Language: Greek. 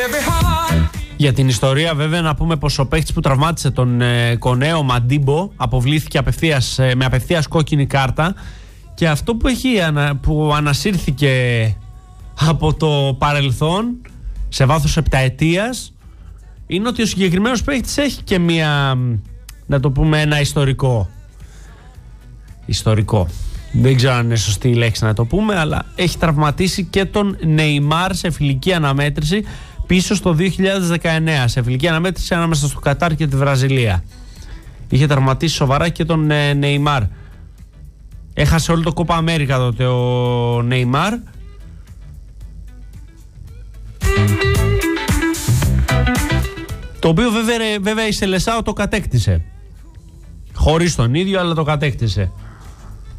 Για την ιστορία βέβαια να πούμε πως ο παίκτης που τραυμάτισε τον Κονέο Μαντίμπο αποβλήθηκε με απευθείας κόκκινη κάρτα, και αυτό που ανασύρθηκε από το παρελθόν σε βάθος επταετίας είναι ότι ο συγκεκριμένος παίκτης έχει και μία, να το πούμε, ένα ιστορικό. Δεν ξέρω αν είναι σωστή η λέξη να το πούμε, αλλά έχει τραυματίσει και τον Νεϊμάρ σε φιλική αναμέτρηση πίσω στο 2019, σε φιλική αναμέτρηση ανάμεσα στο Κατάρ και τη Βραζιλία. Είχε τραυματίσει σοβαρά και τον Νεϊμάρ. Έχασε όλο το Κόπα Αμέρικα τότε ο Νεϊμάρ. Το οποίο βέβαια η Σελεσάο το κατέκτησε. Χωρίς τον ίδιο, αλλά το κατέκτησε.